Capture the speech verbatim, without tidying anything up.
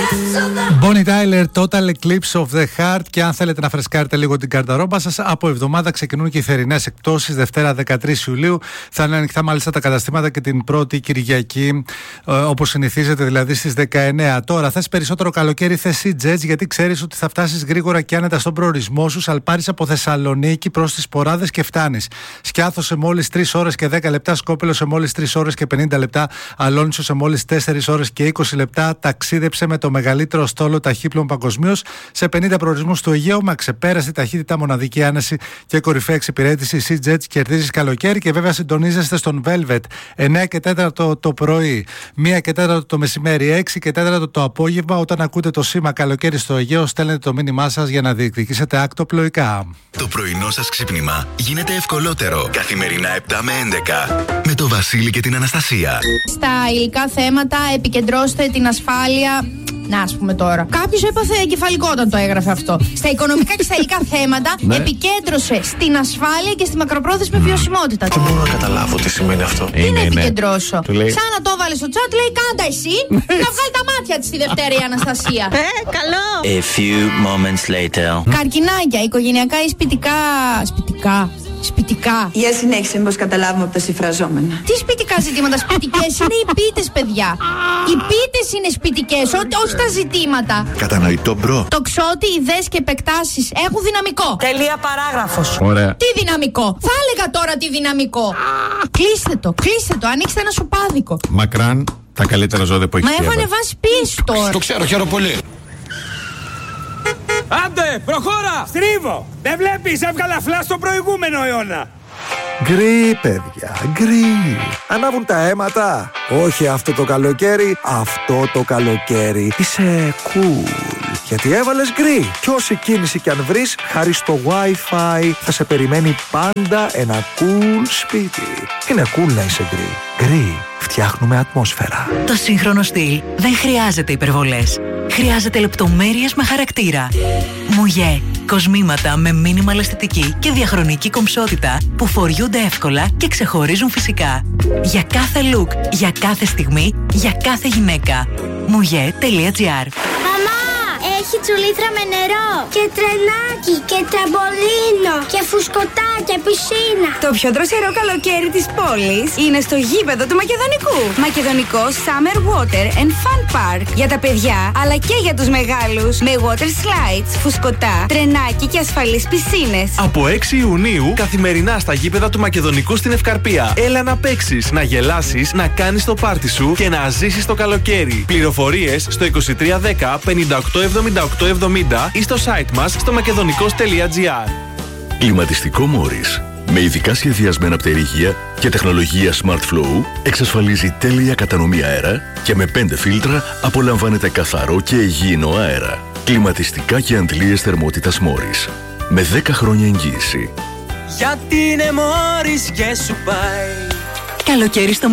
Bonnie Tyler, Total Eclipse of the Heart. Και αν θέλετε να φρεσκάρετε λίγο την καρταρόμπα σας, από εβδομάδα ξεκινούν και οι θερινές εκπτώσεις. Δευτέρα δεκατρείς Ιουλίου θα είναι ανοιχτά μάλιστα τα καταστήματα και την πρώτη Κυριακή, ε, όπως συνηθίζεται, δηλαδή στις δεκαεννέα. Τώρα θες περισσότερο καλοκαίρι, θες EasyJet, γιατί ξέρεις ότι θα φτάσεις γρήγορα και άνετα στον προορισμό σου. Σαλπάρεις από Θεσσαλονίκη προς τις Ποράδες και φτάνεις. Σκιάθο σε μόλις τρεις ώρες και δέκα λεπτά, Σκόπελο σε μόλις τρεις ώρες και πενήντα λεπτά, Αλόνισο σε μόλις τέσσερις ώρες και είκοσι λεπτά. Ταξίδεψε με το μεγαλύτερο στόλο ταχύπλων παγκοσμίως σε πενήντα προορισμούς του Αιγαίου με αξεπέραστη ταχύτητα, μοναδική άνεση και κορυφαία εξυπηρέτηση. EasyJet, κερδίζεις καλοκαίρι και βέβαια συντονίζεστε στον Velvet εννέα και τέσσερα το πρωί, μία και τέσσερα το μεσημέρι, έξι και τέσσερα το απόγευμα. Όταν ακούτε το σήμα καλοκαίρι στο Αιγαίο, στέλνετε το μήνυμά σας για να διεκδικήσετε ακτοπλοϊκά. Το πρωινό σας ξύπνημα γίνεται ευκολότερο. Καθημερινά επτά με έντεκα με το Βασίλη και την Αναστασία. Στα υλικά θέματα επικεντρώστε την ασφάλεια. Να, ας πούμε τώρα. Κάποιος έπαθε εγκεφαλικό όταν το έγραφε αυτό. Στα οικονομικά και στα υλικά θέματα ναι. επικέντρωσε στην ασφάλεια και στη μακροπρόθεσμη βιωσιμότητα. Δεν μπορώ να καταλάβω τι σημαίνει αυτό. Τι είναι, να επικεντρώσω. Ναι. Σαν να το έβαλε στο chat, λέει κάντα εσύ να βγάλει τα μάτια της τη Δευτέρα η Αναστασία. Ε, καλό. A few moments later. Καρκινάκια, οικογενειακά ή σπιτικά. Σπιτικά. Σπιτικά. Για συνέχισε, μήπως καταλάβουμε από τα συμφραζόμενα. Τι σπιτικά ζητήματα, σπιτικές είναι οι πίτες, παιδιά. Οι πίτες είναι σπιτικές, όχι τα ζητήματα. Κατανοητό, μπρο. Το ξότι, ιδέες και επεκτάσεις έχουν δυναμικό. Τελεία παράγραφος. Ωραία. Τι δυναμικό. Θα έλεγα τώρα τι δυναμικό. Κλείστε το, κλείστε το, ανοίξτε ένα σοπάδικο. Μακράν, τα καλύτερα ζώδια που έχει. Μα έχω ανεβάσει πίσω τώρα. Το ξέρω, χαίρομαι πολύ. Άντε, προχώρα! Στρίβο! Δεν βλέπεις, έβγαλα φλά στο προηγούμενο αιώνα. Γκρι, παιδιά, γκρι. Ανάβουν τα αίματα. Όχι αυτό το καλοκαίρι, αυτό το καλοκαίρι. Είσαι cool. Γιατί έβαλες γκρι. Κι όση κίνηση κι αν βρεις, χάρη στο Wi-Fi θα σε περιμένει πάντα ένα cool σπίτι. Είναι cool να είσαι γκρι. Γκρι. Φτιάχνουμε ατμόσφαιρα. Το σύγχρονο στυλ δεν χρειάζεται υπερβολές. Χρειάζεται λεπτομέρειες με χαρακτήρα. Μουγέ. Κοσμήματα με μίνιμαλ αισθητική και διαχρονική κομψότητα που φοριούνται εύκολα και ξεχωρίζουν φυσικά. Για κάθε look, για κάθε στιγμή, για κάθε γυναίκα. Mouje.gr. Έχει τσουλήθρα με νερό και τρενάκι και τραμπολίνο και φουσκωτά και πισίνα. Το πιο δροσερό καλοκαίρι της πόλης είναι στο γήπεδο του Μακεδονικού. Μακεδονικό Summer Water and Fun Park. Για τα παιδιά αλλά και για τους μεγάλους. Με water slides, φουσκωτά, τρενάκι και ασφαλείς πισίνες. Από έξι Ιουνίου καθημερινά στα γήπεδα του Μακεδονικού στην Ευκαρπία. Έλα να παίξεις, να γελάσεις, να κάνεις το πάρτι σου και να ζήσεις το καλοκαίρι. Πληροφορίες στο είκοσι τρία δέκα πενήντα οκτώ εβδομήντα οκτώ εβδομήντα ή στο site μας στο μακεδονικός.gr. Κλιματιστικό Μόρις. Με ειδικά σχεδιασμένα πτερίγια και τεχνολογία Smart Flow εξασφαλίζει τέλεια κατανομή αέρα και με πέντε φίλτρα απολαμβάνετε καθαρό και υγιεινό αέρα. Κλιματιστικά και αντλίες θερμότητας Μόρις. Με δέκα χρόνια εγγύηση. Γιατί είναι Μόρις και σου πάει. Καλοκαίρι στο